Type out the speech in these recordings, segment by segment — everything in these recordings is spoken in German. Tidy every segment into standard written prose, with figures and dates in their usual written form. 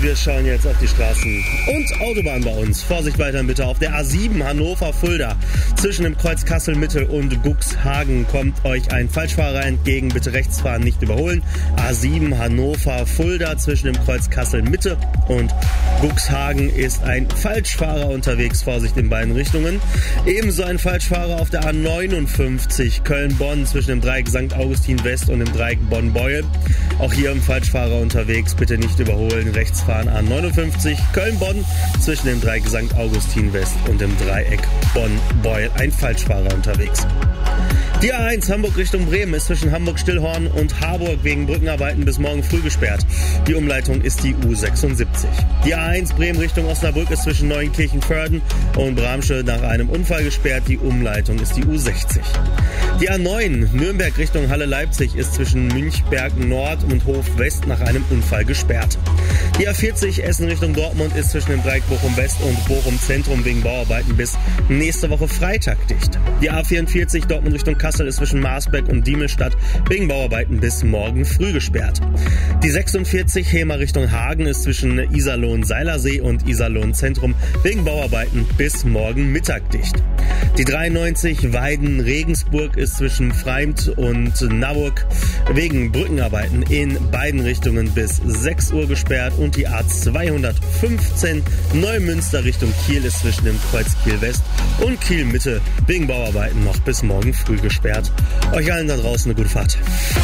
wir schauen jetzt auf die Straßen und Autobahnen bei uns. Vorsicht weiterhin bitte auf der A7 Hannover-Fulda. Zwischen dem Kreuz Kassel-Mitte und Buxhagen kommt euch ein Falschfahrer entgegen. Bitte rechts fahren, nicht überholen. A7 Hannover-Fulda zwischen dem Kreuz Kassel-Mitte und Buxhagen ist ein Falschfahrer unterwegs. Vorsicht in beiden Richtungen. Ebenso ein Falschfahrer auf der A59 Köln-Bonn zwischen dem Dreieck St. Augustin West und dem Dreieck Bonn-Beuel. Auch hier ein Falschfahrer unterwegs. Bitte nicht überholen. Rechts fahren A59 Köln-Bonn zwischen dem Dreieck St. Augustin West und dem Dreieck Bonn-Beuel. Ein Falschfahrer unterwegs. Die A1 Hamburg Richtung Bremen ist zwischen Hamburg-Stillhorn und Harburg wegen Brückenarbeiten bis morgen früh gesperrt. Die Umleitung ist die U76. Die A1 Bremen Richtung Osnabrück ist zwischen Neunkirchen-Vörden und Bramsche nach einem Unfall gesperrt. Die Umleitung ist die U60. Die A9 Nürnberg Richtung Halle-Leipzig ist zwischen Münchberg Nord und Hof West nach einem Unfall gesperrt. Die A40 Essen Richtung Dortmund ist zwischen dem Dreieck Bochum West und Bochum Zentrum wegen Bauarbeiten bis nächste Woche Freitag dicht. Die A44 Dortmund Richtung Kassel ist zwischen Marsberg und Diemelstadt wegen Bauarbeiten bis morgen früh gesperrt. Die 46 Hemer Richtung Hagen ist zwischen Iserlohn-Seilersee und Iserlohn-Zentrum wegen Bauarbeiten bis morgen Mittag dicht. Die 93 Weiden-Regensburg ist zwischen Freimt und Naburg wegen Brückenarbeiten in beiden Richtungen bis 6 Uhr gesperrt und die A215 Neumünster Richtung Kiel ist zwischen dem Kreuz Kiel West und Kiel Mitte wegen Bauarbeiten noch bis morgen früh gesperrt. Euch allen da draußen eine gute Fahrt.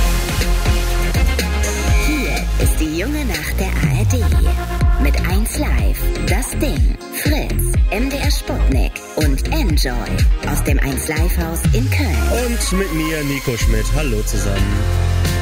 Hier ist die junge Nacht der ARD. Mit 1 Live, Das Ding, Fritz, MDR Sputnik und Enjoy aus dem 1 Live Haus in Köln. Und mit mir, Nico Schmidt. Hallo zusammen.